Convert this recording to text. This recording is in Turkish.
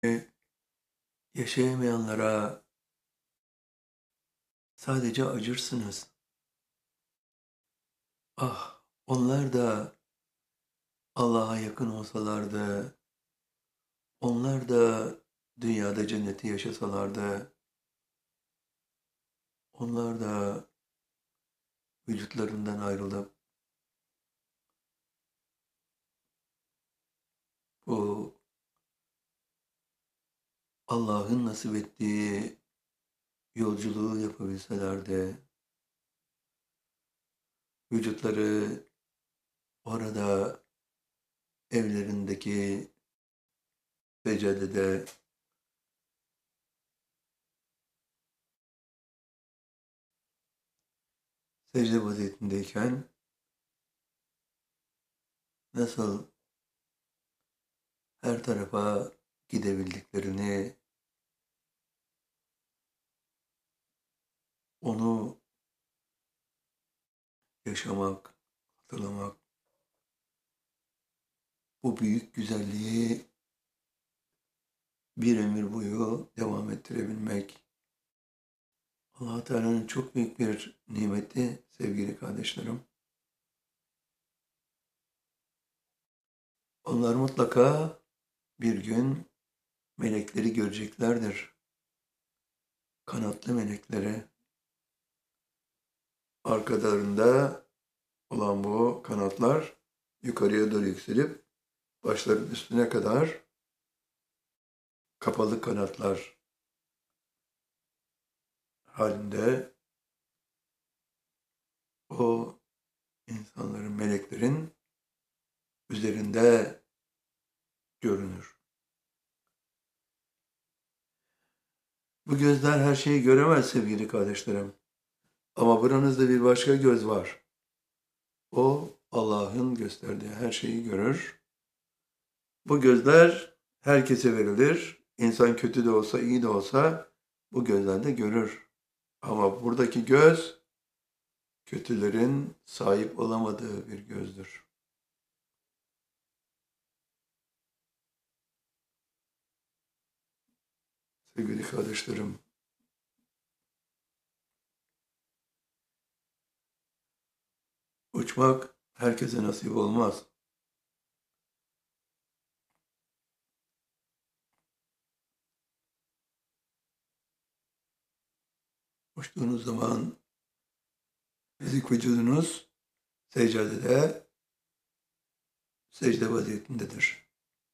Yaşayamayanlara sadece acırsınız. Ah, onlar da Allah'a yakın olsalardı, onlar da dünyada cenneti yaşasalardı, onlar da vücutlarından ayrılıp bu Allah'ın nasip ettiği yolculuğu yapabilselerdi, vücutları orada evlerindeki secdede secde vaziyetindeyken nasıl her tarafa gidebildiklerini, onu yaşamak, hatırlamak, bu büyük güzelliği bir ömür boyu devam ettirebilmek, Allah Teala'nın çok büyük bir nimeti sevgili kardeşlerim. Onlar mutlaka bir gün melekleri göreceklerdir. Kanatlı melekleri. Arkalarında olan bu kanatlar yukarıya doğru yükselip başların üstüne kadar kapalı kanatlar halinde o insanların, meleklerin üzerinde görünür. Bu gözler her şeyi göremez sevgili kardeşlerim. Ama buranızda bir başka göz var. O Allah'ın gösterdiği her şeyi görür. Bu gözler herkese verilir. İnsan kötü de olsa, iyi de olsa bu gözler de görür. Ama buradaki göz kötülerin sahip olamadığı bir gözdür. Sevgili kardeşlerim, uçmak herkese nasip olmaz. Uçtuğunuz zaman fizik vücudunuz secde vaziyetindedir.